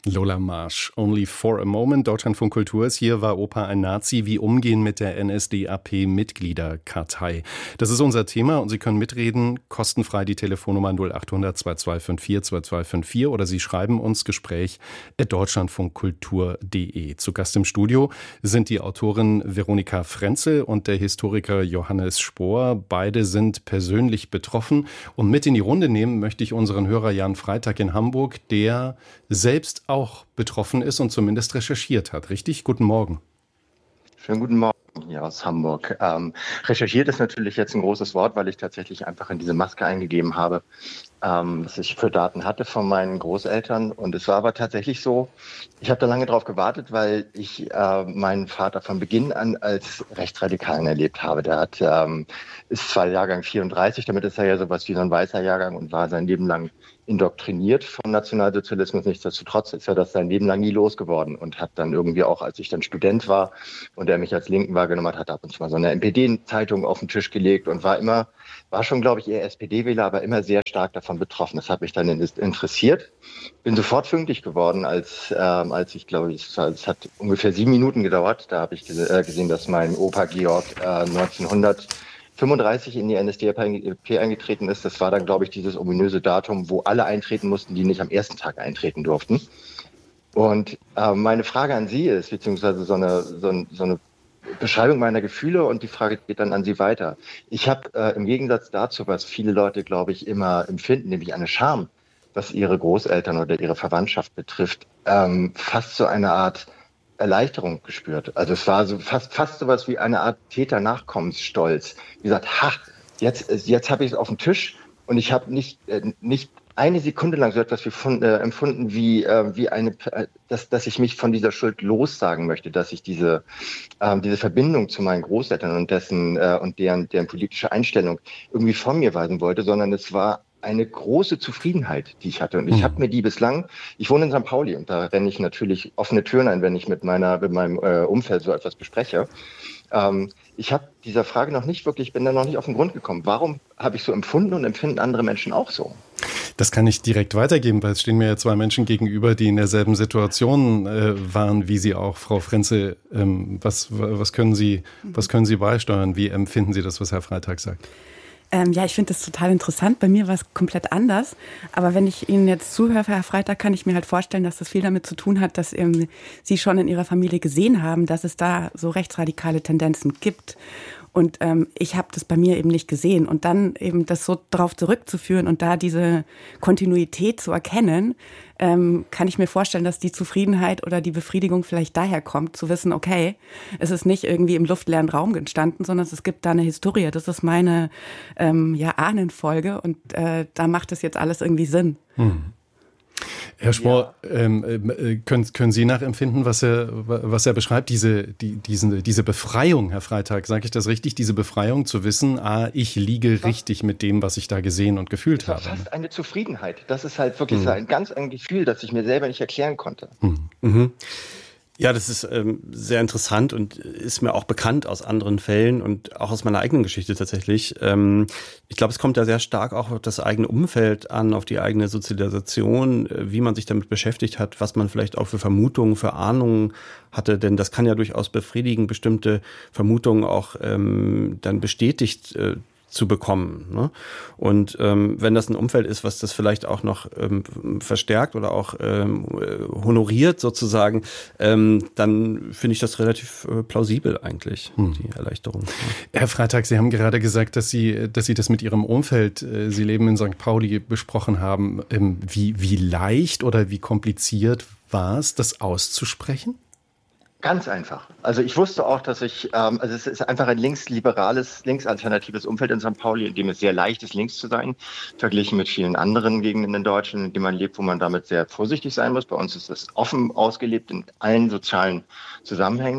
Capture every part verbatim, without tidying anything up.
Lola Marsch, Only for a Moment. Deutschlandfunk Kultur ist hier. War Opa ein Nazi? Wie umgehen mit der N S D A P-Mitgliederkartei? Das ist unser Thema und Sie können mitreden. Kostenfrei die Telefonnummer null acht hundert zwei zwei fünf vier zwei zwei fünf vier oder Sie schreiben uns Gespräch at deutschlandfunkkultur punkt de. Zu Gast im Studio sind die Autorin Veronika Frenzel und der Historiker Johannes Spohr. Beide sind persönlich betroffen. Und mit in die Runde nehmen möchte ich unseren Hörer Jan Freitag in Hamburg, der selbst auch betroffen ist und zumindest recherchiert hat. Richtig? Guten Morgen. Schönen guten Morgen hier aus Hamburg. Ähm, recherchiert ist natürlich jetzt ein großes Wort, weil ich tatsächlich einfach in diese Maske eingegeben habe, ähm, was ich für Daten hatte von meinen Großeltern. Und es war aber tatsächlich so, ich habe da lange drauf gewartet, weil ich äh, meinen Vater von Beginn an als Rechtsradikalen erlebt habe. Der hat, ähm, ist zwar Jahrgang vierunddreißig, damit ist er ja sowas wie so ein weißer Jahrgang und war sein Leben lang indoktriniert vom Nationalsozialismus. Nichtsdestotrotz ist er das sein Leben lang nie losgeworden und hat dann irgendwie auch, als ich dann Student war und er mich als Linken wahrgenommen hat, hat er ab und zu mal so eine N P D-Zeitung auf den Tisch gelegt und war immer, war schon, glaube ich, eher S P D-Wähler, aber immer sehr stark davon betroffen. Das hat mich dann interessiert. Bin sofort pünktlich geworden, als, ähm, als ich, glaube ich, es hat ungefähr sieben Minuten gedauert. Da habe ich gesehen, dass mein Opa Georg äh, neunzehnhundertfünfunddreißig in die N S D A P eingetreten ist. Das war dann, glaube ich, dieses ominöse Datum, wo alle eintreten mussten, die nicht am ersten Tag eintreten durften. Und äh, meine Frage an Sie ist, beziehungsweise so eine, so, so eine Beschreibung meiner Gefühle, und die Frage geht dann an Sie weiter. Ich habe äh, im Gegensatz dazu, was viele Leute, glaube ich, immer empfinden, nämlich eine Scham, was ihre Großeltern oder ihre Verwandtschaft betrifft, ähm, fast so eine Art Erleichterung gespürt. Also es war so fast fast sowas wie eine Art Täter-Nachkommensstolz. Wie gesagt, ha, jetzt jetzt habe ich es auf dem Tisch und ich habe nicht äh, nicht eine Sekunde lang so etwas wie von, äh, empfunden wie äh, wie eine, äh, dass dass ich mich von dieser Schuld lossagen möchte, dass ich diese äh, diese Verbindung zu meinen Großeltern und dessen äh, und deren deren politische Einstellung irgendwie von mir weisen wollte, sondern es war eine große Zufriedenheit, die ich hatte. Und ich habe mir die bislang, ich wohne in Sankt Pauli und da renne ich natürlich offene Türen ein, wenn ich mit meiner, mit meinem äh, Umfeld so etwas bespreche. Ähm, ich habe dieser Frage noch nicht wirklich, bin da noch nicht auf den Grund gekommen. Warum habe ich so empfunden und empfinden andere Menschen auch so? Das kann ich direkt weitergeben, weil es stehen mir ja zwei Menschen gegenüber, die in derselben Situation äh, waren wie Sie auch, Frau Frenzel. Ähm, was, was können Sie, was können Sie beisteuern? Wie empfinden Sie das, was Herr Freitag sagt? Ähm, ja, ich finde das total interessant. Bei mir war es komplett anders. Aber wenn ich Ihnen jetzt zuhöre, Herr Freitag, kann ich mir halt vorstellen, dass das viel damit zu tun hat, dass ähm, Sie schon in Ihrer Familie gesehen haben, dass es da so rechtsradikale Tendenzen gibt. Und ähm, ich habe das bei mir eben nicht gesehen. Und dann eben das so darauf zurückzuführen und da diese Kontinuität zu erkennen, ähm, kann ich mir vorstellen, dass die Zufriedenheit oder die Befriedigung vielleicht daher kommt, zu wissen, okay, es ist nicht irgendwie im luftleeren Raum entstanden, sondern es gibt da eine Historie. Das ist meine ähm, ja, Ahnenfolge und äh, da macht es jetzt alles irgendwie Sinn. Hm. Herr Spohr, ja. ähm, äh, können, können Sie nachempfinden, was er, was er beschreibt, diese, die, diese, diese Befreiung, Herr Freitag, sage ich das richtig, diese Befreiung zu wissen, ah, ich liege ja. richtig mit dem, was ich da gesehen und gefühlt habe. Fast eine Zufriedenheit. Das ist halt wirklich mhm. so ein ganz ein Gefühl, das ich mir selber nicht erklären konnte. Mhm. Mhm. Ja, das ist ähm, sehr interessant und ist mir auch bekannt aus anderen Fällen und auch aus meiner eigenen Geschichte tatsächlich. Ähm, ich glaube, es kommt ja sehr stark auch auf das eigene Umfeld an, auf die eigene Sozialisation, wie man sich damit beschäftigt hat, was man vielleicht auch für Vermutungen, für Ahnungen hatte. Denn das kann ja durchaus befriedigen, bestimmte Vermutungen auch ähm, dann bestätigt äh, zu bekommen. Ne? Und ähm, wenn das ein Umfeld ist, was das vielleicht auch noch ähm, verstärkt oder auch ähm, honoriert sozusagen, ähm, dann finde ich das relativ äh, plausibel eigentlich, hm. die Erleichterung. Ja. Herr Freitag, Sie haben gerade gesagt, dass Sie, dass Sie das mit Ihrem Umfeld, äh, Sie leben in Sankt Pauli, besprochen haben. Ähm, wie, wie leicht oder wie kompliziert war es, das auszusprechen? Ganz einfach. Also ich wusste auch, dass ich, ähm, also es ist einfach ein linksliberales, linksalternatives Umfeld in Sankt Pauli, in dem es sehr leicht ist, links zu sein, verglichen mit vielen anderen Gegenden in Deutschland, in denen man lebt, wo man damit sehr vorsichtig sein muss. Bei uns ist es offen ausgelebt in allen sozialen Zusammenhängen.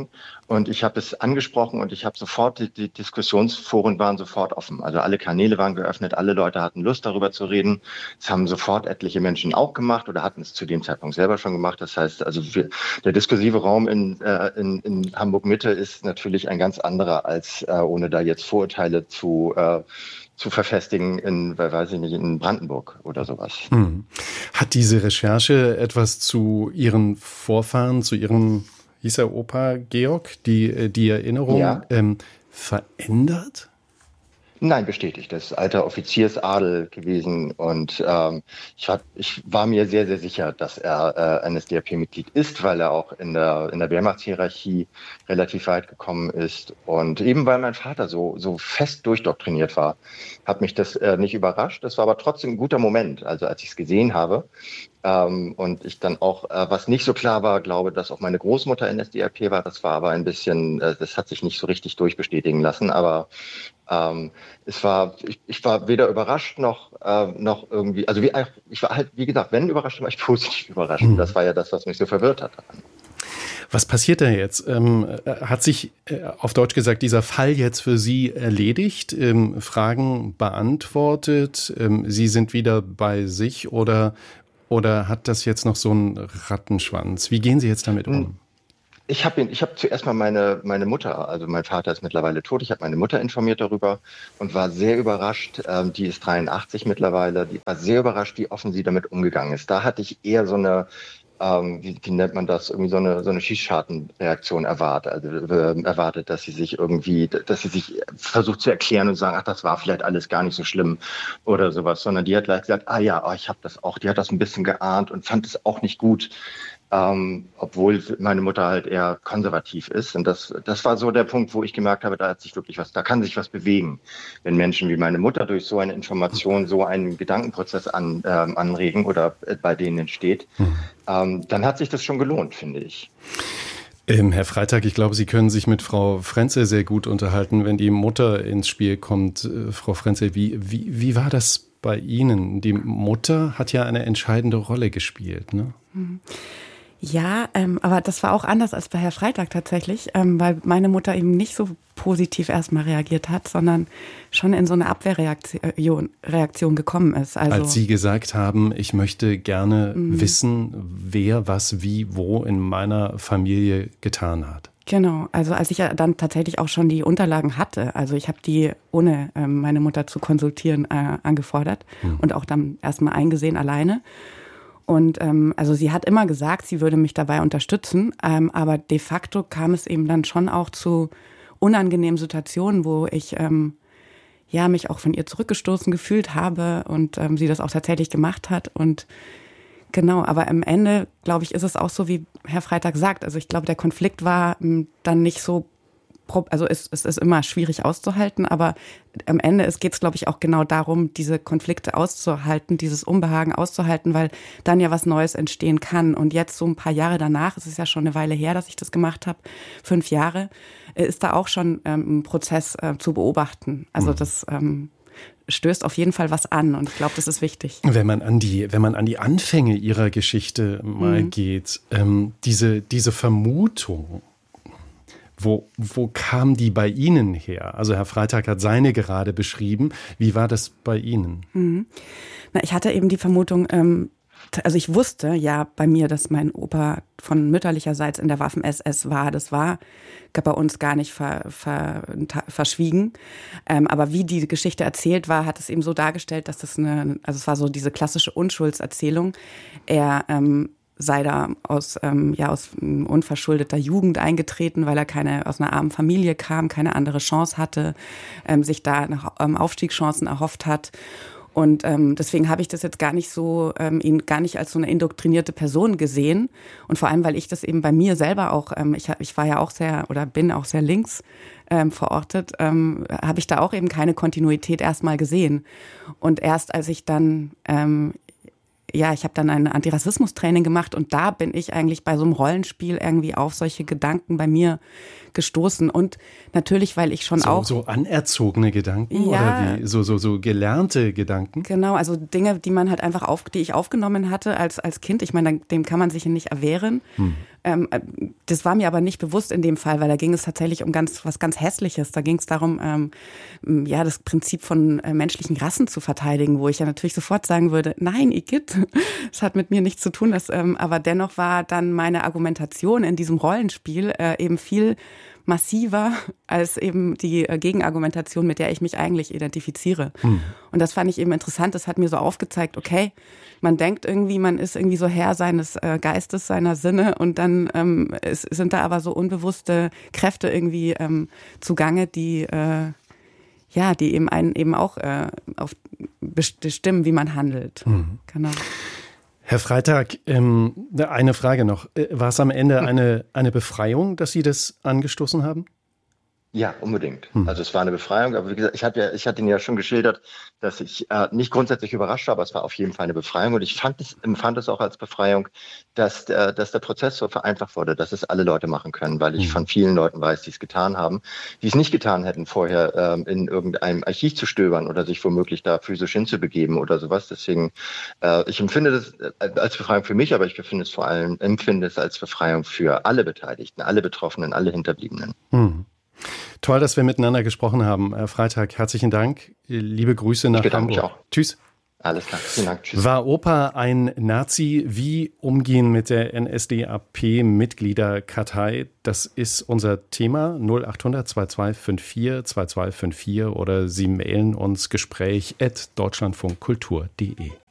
Und ich habe es angesprochen und ich habe sofort, die, die Diskussionsforen waren sofort offen. Also alle Kanäle waren geöffnet, alle Leute hatten Lust, darüber zu reden. Es haben sofort etliche Menschen auch gemacht oder hatten es zu dem Zeitpunkt selber schon gemacht. Das heißt, also wir, der diskursive Raum in, äh, in, in Hamburg-Mitte ist natürlich ein ganz anderer, als äh, ohne da jetzt Vorurteile zu äh, zu verfestigen in, weiß ich nicht, in Brandenburg oder sowas. Hm. Hat diese Recherche etwas zu Ihren Vorfahren, zu Ihrem, hieß er Opa Georg, die, die Erinnerung ja. ähm, verändert? Nein, bestätigt. Das ist alter Offiziersadel gewesen und ähm, ich, war, ich war mir sehr, sehr sicher, dass er äh, N S D A P-Mitglied ist, weil er auch in der in der Wehrmachtshierarchie relativ weit gekommen ist und eben weil mein Vater so so fest durchdoktriniert war, hat mich das äh, nicht überrascht. Das war aber trotzdem ein guter Moment, also als ich es gesehen habe. Ähm, und ich dann auch, äh, was nicht so klar war, glaube, dass auch meine Großmutter N S D A P war. Das war aber ein bisschen, äh, das hat sich nicht so richtig durchbestätigen lassen. Aber ähm, es war, ich, ich war weder überrascht noch äh, noch irgendwie, also wie, ich war halt, wie gesagt, wenn überrascht, war ich positiv überrascht. Mhm. Das war ja das, was mich so verwirrt hat daran. Was passiert da jetzt? Ähm, hat sich äh, auf Deutsch gesagt dieser Fall jetzt für Sie erledigt? Ähm, Fragen beantwortet? Ähm, Sie sind wieder bei sich oder Oder hat das jetzt noch so einen Rattenschwanz? Wie gehen Sie jetzt damit um? Ich habe ich hab zuerst mal meine, meine Mutter, also mein Vater ist mittlerweile tot, ich habe meine Mutter informiert darüber und war sehr überrascht, ähm, die ist dreiundachtzig mittlerweile, die war sehr überrascht, wie offen sie damit umgegangen ist. Da hatte ich eher so eine, ähm, wie, wie nennt man das, irgendwie so eine, so eine Schießschartenreaktion erwartet, also äh, erwartet, dass sie sich irgendwie, dass sie sich versucht zu erklären und sagen, ach, das war vielleicht alles gar nicht so schlimm oder sowas, sondern die hat gleich gesagt, ah ja, oh, ich habe das auch, die hat das ein bisschen geahnt und fand es auch nicht gut. Ähm, obwohl meine Mutter halt eher konservativ ist. Und das, das war so der Punkt, wo ich gemerkt habe, da hat sich wirklich was, da kann sich was bewegen. Wenn Menschen wie meine Mutter durch so eine Information so einen Gedankenprozess an, ähm, anregen oder äh, bei denen entsteht, mhm. ähm, dann hat sich das schon gelohnt, finde ich. Ähm, Herr Freitag, ich glaube, Sie können sich mit Frau Frenzel sehr gut unterhalten, wenn die Mutter ins Spiel kommt. Äh, Frau Frenzel, wie, wie, wie war das bei Ihnen? Die Mutter hat ja eine entscheidende Rolle gespielt, ne? Mhm. Ja, ähm, aber das war auch anders als bei Herrn Freitag tatsächlich, ähm, weil meine Mutter eben nicht so positiv erstmal reagiert hat, sondern schon in so eine Abwehrreaktion Reaktion gekommen ist. Also, als Sie gesagt haben, ich möchte gerne mhm. wissen, wer was wie wo in meiner Familie getan hat. Genau, also als ich ja dann tatsächlich auch schon die Unterlagen hatte, also ich habe die ohne ähm, meine Mutter zu konsultieren äh, angefordert mhm. und auch dann erstmal eingesehen alleine. Und ähm, also sie hat immer gesagt, sie würde mich dabei unterstützen, ähm, aber de facto kam es eben dann schon auch zu unangenehmen Situationen, wo ich ähm, ja mich auch von ihr zurückgestoßen gefühlt habe und ähm, sie das auch tatsächlich gemacht hat. Und genau, aber am Ende, glaube ich, ist es auch so, wie Herr Freitag sagt. Also ich glaube, der Konflikt war ähm, dann nicht so, also es, es ist immer schwierig auszuhalten, aber am Ende geht es, glaube ich, auch genau darum, diese Konflikte auszuhalten, dieses Unbehagen auszuhalten, weil dann ja was Neues entstehen kann. Und jetzt so ein paar Jahre danach, es ist ja schon eine Weile her, dass ich das gemacht habe, fünf Jahre, ist da auch schon ähm, ein Prozess äh, zu beobachten. Also das ähm, stößt auf jeden Fall was an und ich glaube, das ist wichtig. Wenn man an die, wenn man an die Anfänge Ihrer Geschichte mal mhm. geht, ähm, diese, diese Vermutung, Wo, wo kam die bei Ihnen her? Also Herr Freitag hat seine gerade beschrieben. Wie war das bei Ihnen? Mhm. Na, ich hatte eben die Vermutung, ähm, also ich wusste ja bei mir, dass mein Opa von mütterlicherseits in der Waffen-S S war. Das war bei uns gar nicht ver, ver, verschwiegen. Ähm, aber wie die Geschichte erzählt war, hat es eben so dargestellt, dass das eine, also es war so diese klassische Unschuldserzählung. Er ähm, sei da aus, ähm, ja, aus unverschuldeter Jugend eingetreten, weil er keine, aus einer armen Familie kam, keine andere Chance hatte, ähm, sich da nach ähm, Aufstiegschancen erhofft hat. Und ähm, deswegen habe ich das jetzt gar nicht so, ähm, ihn gar nicht als so eine indoktrinierte Person gesehen. Und vor allem, weil ich das eben bei mir selber auch, ähm, ich, ich war ja auch sehr oder bin auch sehr links ähm, verortet, ähm, habe ich da auch eben keine Kontinuität erstmal gesehen. Und erst als ich dann ähm, ja, ich habe dann ein Antirassismus-Training gemacht und da bin ich eigentlich bei so einem Rollenspiel irgendwie auf solche Gedanken bei mir gestoßen. Und natürlich, weil ich schon so, auch... So anerzogene Gedanken ja, oder wie? So, so, so gelernte Gedanken? Genau, also Dinge, die man halt einfach auf, die ich aufgenommen hatte als, als Kind. Ich meine, dem kann man sich nicht erwehren. Hm. Ähm, das war mir aber nicht bewusst in dem Fall, weil da ging es tatsächlich um ganz was ganz Hässliches. Da ging es darum, ähm, ja, das Prinzip von äh, menschlichen Rassen zu verteidigen, wo ich ja natürlich sofort sagen würde, nein, Igitt, das hat mit mir nichts zu tun. Das, ähm, aber dennoch war dann meine Argumentation in diesem Rollenspiel äh, eben viel massiver als eben die äh, Gegenargumentation, mit der ich mich eigentlich identifiziere. Hm. Und das fand ich eben interessant. Das hat mir so aufgezeigt, okay, man denkt irgendwie, man ist irgendwie so Herr seines äh, Geistes, seiner Sinne und dann ähm, es, sind da aber so unbewusste Kräfte irgendwie ähm, zugange, die äh, ja, die eben einen eben auch äh, auf bestimmen, wie man handelt. Hm. Genau. Herr Freitag, ähm, eine Frage noch. War es am Ende eine, eine Befreiung, dass Sie das angestoßen haben? Ja, unbedingt. Hm. Also es war eine Befreiung, aber wie gesagt, ich hatte ja, ich hatte Ihnen ja schon geschildert, dass ich äh, nicht grundsätzlich überrascht war, aber es war auf jeden Fall eine Befreiung und ich fand es, empfand es auch als Befreiung, dass, äh, dass der Prozess so vereinfacht wurde, dass es alle Leute machen können, weil ich hm. von vielen Leuten weiß, die es getan haben, die es nicht getan hätten, vorher ähm, in irgendeinem Archiv zu stöbern oder sich womöglich da physisch hinzubegeben oder sowas. Deswegen, äh, ich empfinde das als Befreiung für mich, aber ich empfinde es vor allem, empfinde es als Befreiung für alle Beteiligten, alle Betroffenen, alle Hinterbliebenen. Hm. Toll, dass wir miteinander gesprochen haben. Herr Freitag, herzlichen Dank. Liebe Grüße nach Hamburg. Mich auch. Tschüss. Alles klar, vielen Dank. Tschüss. War Opa ein Nazi? Wie umgehen mit der N S D A P-Mitgliederkartei? Das ist unser Thema. null acht hundert zweiundzwanzig vierundfünfzig zweiundzwanzig vierundfünfzig oder Sie mailen uns gespräch at deutschlandfunkkultur punkt de.